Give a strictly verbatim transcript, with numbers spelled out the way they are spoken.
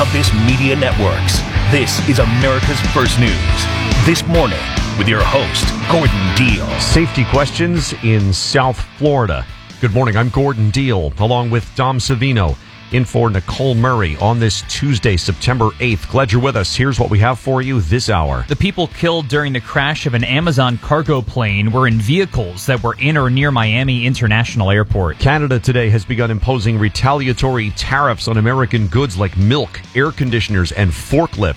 This Media Networks. This is America's First News. This morning with your host, Gordon Deal. Safety questions in South Florida. Good morning, I'm Gordon Deal, along with Dom Savino, in for Nicole Murray on this Tuesday, September eighth. Glad you're with us. Here's what we have for you this hour. The people killed during the crash of an Amazon cargo plane were in vehicles that were in or near Miami International Airport. Canada today has begun imposing retaliatory tariffs on American goods like milk, air conditioners, and forklifts.